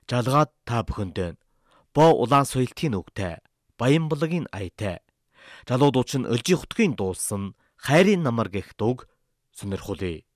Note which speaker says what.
Speaker 1: Жалгаад та бүхэндээ боо улаан соёлтын үгтэй, баян булгийн аятай, жалуудууч нь өлжи хутгийн дуулсан хайрын намар гэх дуг сонирхуулъя.